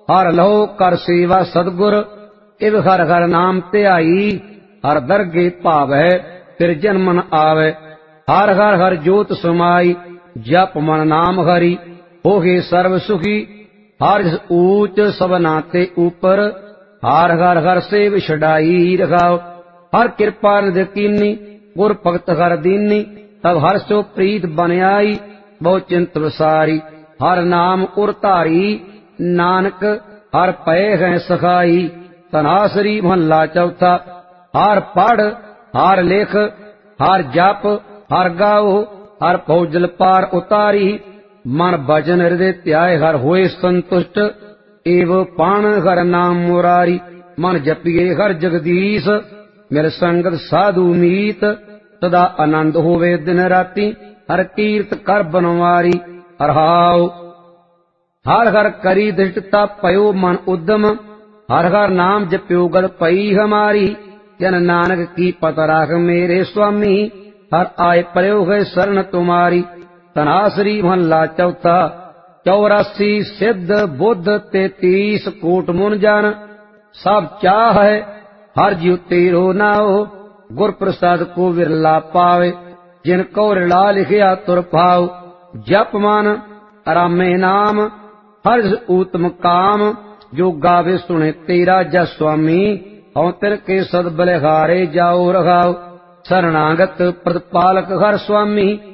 हर लहो कर सेवा सतगुर इव हर हर नाम ध्याई हर दरगे भावै फिर जन्म न आवे हर हर हर जोत समाई जप मन नाम हरि होगे सर्व सुखी हर जिस ऊंच सबना ते ऊपर हर हर हर सेव छड़ाई रखाओ हर कृपा निध कीनी गुर भगत हर दीनी तब हर सो प्रीत बन आई बहु चिंत विसारी हर नाम उर धारी नानक हर पै है सखाई तनासरी महला चौथा हर पढ़ हर लिख हर जप हर गाओ हर भोजल पार उतारी मन भजन हृदय त्याय हर होए संतुष्ट एव पाण हर नाम मुरारी मन जपिए हर जगदीश मेरे संगत साधु मीत सदा आनंद होवे दिन राती हर कीर्त कर बनवारी हरहाओ हर हर करी दृष्टता पयो मन उद्यम हर हर नाम जप्यो गल पई हमारी जन नानक की पत राख मेरे स्वामी हर आय पर्यो है शरण तुम्हारी तनासरी महला चौथा 84 सिद्ध बुद्ध 33 कोट मुन जन सब चाह है हर जीव तेरो नाओ गुर प्रसाद को विरला पावे जिनको रिला लिखिया तुर पाओ जप मन रामे नाम हर उत्तम काम जो गावे सुने तेरा जस स्वामी हूं तिर के सद बलिहारे जाओ रखाओ शरणागत प्रतिपालक हर स्वामी